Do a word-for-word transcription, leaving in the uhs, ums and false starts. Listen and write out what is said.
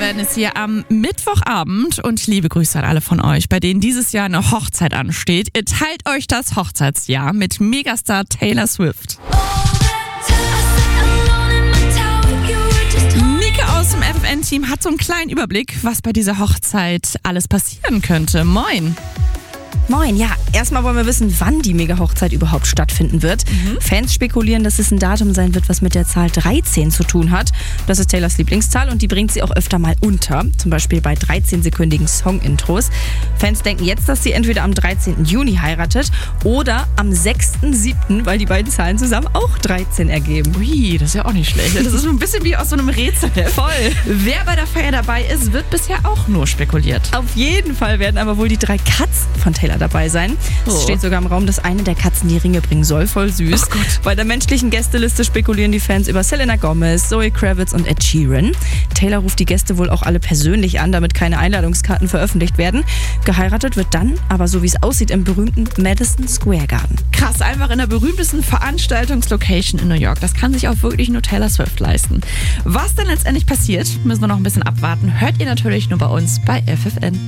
FFN ist hier am Mittwochabend und liebe Grüße an alle von euch, bei denen dieses Jahr eine Hochzeit ansteht. Ihr teilt euch das Hochzeitsjahr mit Megastar Taylor Swift. Nike aus dem F F N-Team hat so einen kleinen Überblick, was bei dieser Hochzeit alles passieren könnte. Moin! Moin, ja, erstmal wollen wir wissen, wann die Mega-Hochzeit überhaupt stattfinden wird. Mhm. Fans spekulieren, dass es ein Datum sein wird, was mit der Zahl dreizehn zu tun hat. Das ist Taylors Lieblingszahl und die bringt sie auch öfter mal unter, zum Beispiel bei dreizehn-sekündigen Song-Intros. Fans denken jetzt, dass sie entweder am dreizehnten Juni heiratet oder am sechsten siebten, weil die beiden Zahlen zusammen auch dreizehn ergeben. Ui, das ist ja auch nicht schlecht. Das ist so ein bisschen wie aus so einem Rätsel. Voll. Wer bei der Feier dabei ist, wird bisher auch nur spekuliert. Auf jeden Fall werden aber wohl die drei Katzen von Taylor dabei sein. Es Oh. steht sogar im Raum, dass eine der Katzen die Ringe bringen soll. Voll süß. Oh Gott. Bei der menschlichen Gästeliste spekulieren die Fans über Selena Gomez, Zoe Kravitz und Ed Sheeran. Taylor ruft die Gäste wohl auch alle persönlich an, damit keine Einladungskarten veröffentlicht werden. Geheiratet wird dann, aber so wie es aussieht, im berühmten Madison Square Garden. Krass, einfach in der berühmtesten Veranstaltungslocation in New York. Das kann sich auch wirklich nur Taylor Swift leisten. Was dann letztendlich passiert, müssen wir noch ein bisschen abwarten. Hört ihr natürlich nur bei uns bei F F N.